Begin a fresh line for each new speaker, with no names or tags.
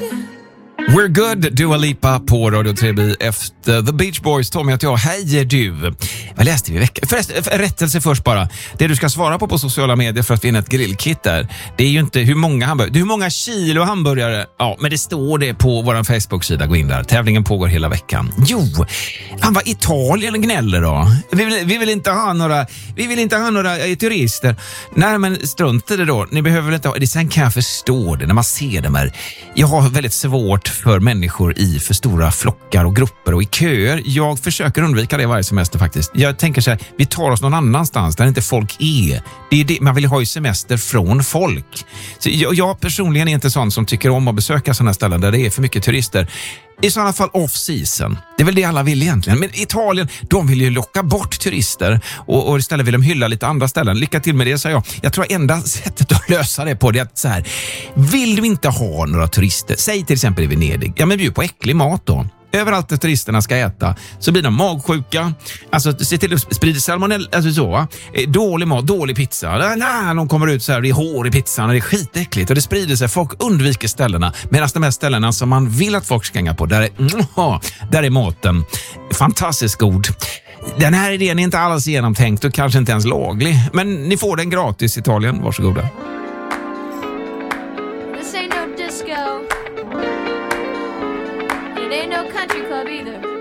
We're good, Dua Lipa på Radio 3B efter The Beach Boys. Tommy att jag, hej du. Vad läste vi i veckan? Rättelse först bara. Det du ska svara på sociala medier för att vinna ett grillkit där, det är ju inte hur många hamburgare, hur många kilo hamburgare. Ja, men det står det på vår Facebook-sida. Gå in där. Tävlingen pågår hela veckan. Jo, han var Italien gnäller då. Vi vill inte ha några turister. Nej, men strunt i det då. Ni behöver väl inte ha det. Sen kan jag förstå det när man ser dem här. Jag har väldigt svårt för människor i för stora flockar och grupper och i köer. Jag försöker undvika det varje semester faktiskt. Jag tänker så här, vi tar oss någon annanstans där inte folk är. Det är det, man vill ha ju semester från folk. Så jag personligen är inte sån som tycker om att besöka sådana ställen där det är för mycket turister. I sådana fall off-season. Det är väl det alla vill egentligen. Men Italien, de vill ju locka bort turister och istället vill de hylla lite andra ställen. Lycka till med det, säger jag. Jag tror enda sättet att lösa det på det är att så här, vill du inte ha några turister? Säg till exempel i Venedig. Ja, men bjud på äcklig mat då. Överallt där turisterna ska äta så blir de magsjuka. Alltså se till att sprida salmonella, alltså så. Dålig mat, dålig pizza. De kommer ut så här, det är hår i pizzan och det är skitäckligt och det sprider sig. Folk undviker ställena. Medan de här ställena som man vill att folk ska hänga på, där är maten fantastiskt god. Den här idén är inte alls genomtänkt och kanske inte ens laglig. Men ni får den gratis i Italien, varsågoda.
This ain't no disco. It ain't no country club either.